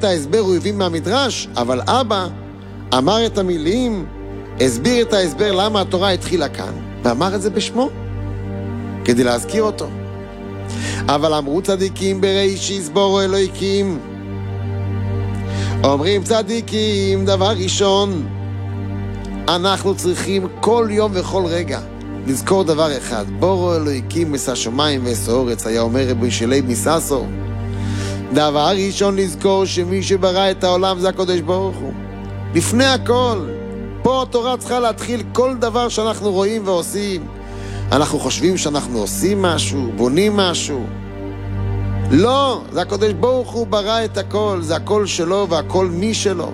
את ההסבר הוא הביא מהמדרש, אבל אבא אמר את המילים, הסביר את ההסבר למה התורה התחילה כאן, ואמר את זה בשמו, כדי להזכיר אותו. אבל אמרו צדיקים בראשיס בורו אלוהיקים, אומרים צדיקים, דבר ראשון, אנחנו צריכים כל יום וכל רגע לזכור דבר אחד, בורו אלוהיקים מסע שמיים ועשה אורץ, היה אומר רבי שלי מססו. דבר ראשון לזכור שמי שברא את העולם זה הקדוש ברוך הוא. לפני הכל, פה התורה צריכה להתחיל כל דבר שאנחנו רואים ועושים. אנחנו חושבים שאנחנו עושים משהו, בונים משהו. לא, זה הקדוש ברוך הוא ברא את הכל, זה הכל שלו והכל מי שלו.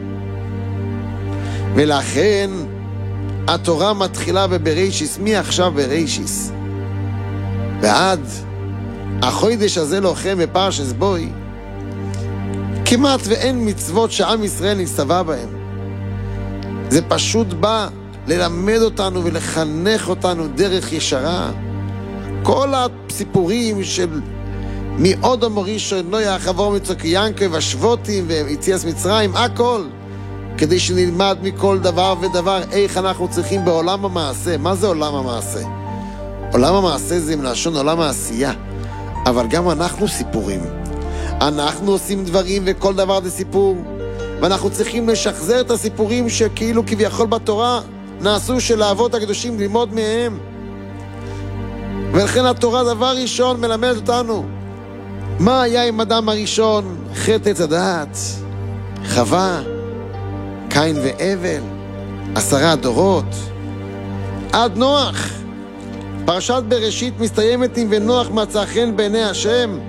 ולכן התורה מתחילה בבראשיס, מי עכשיו בראשיס? ועד החודש הזה לוחם בפרשת בוי, כמעט ואין מצוות שעם ישראל נצטווה בהם. זה פשוט בא ללמד אותנו ולחנך אותנו דרך ישרה. כל הסיפורים של מעוד ראשון נויח עבור מצוקי ינקב השבותים ויציאת מצרים, הכל כדי שנלמד מכל דבר ודבר איך אנחנו צריכים בעולם המעשה. מה זה עולם המעשה? עולם המעשה זה מלשון עולם העשייה, אבל גם אנחנו סיפורים. אנחנו עושים דברים וכל דבר זה סיפור, ואנחנו צריכים לשחזר את הסיפורים שכאילו כביכול בתורה נעשו של האבות הקדושים, ללמוד מהם. ולכן התורה דבר ראשון מלמד אותנו מה היה עם אדם הראשון, חטא עץ הדעת, חווה, קין והבל, 10 דורות, עד נוח. פרשת בראשית מסתיימת עם ונוח מצא חן בעיני השם.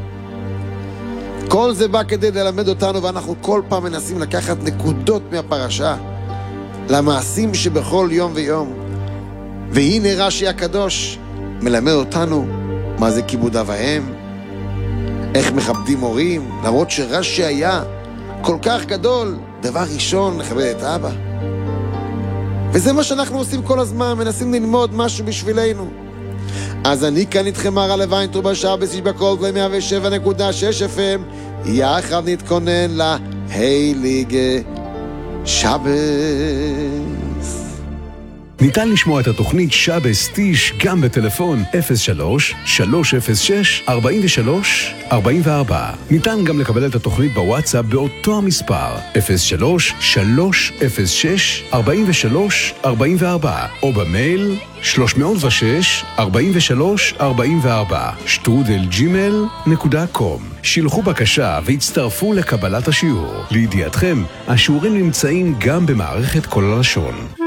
כל זה בא כדי ללמד אותנו, ואנחנו כל פעם מנסים לקחת נקודות מהפרשה למעשים שבכל יום ויום. והנה רש"י הקדוש מלמד אותנו מה זה כיבוד אב ואם, איך מכבדים הורים, למרות שרש"י היה כל כך גדול, דבר ראשון לכבד את אבא. וזה מה שאנחנו עושים כל הזמן, מנסים ללמוד משהו בשבילנו. אז אני כאן איתכם הרב ויינטרוב בשעה בסיש בכל גלי 107.6 FM, יחד נתכונן להייליגה שבס. ניתן לשמוע את התוכנית שבס טיש גם בטלפון 03-306-43-44. ניתן גם לקבל את התוכנית בוואטסאפ באותו המספר 03-306-43-44 או במייל 306-43-44 @gmail.com. שילחו בקשה והצטרפו לקבלת השיעור. לידיעתכם, השיעורים נמצאים גם במערכת כל הלשון.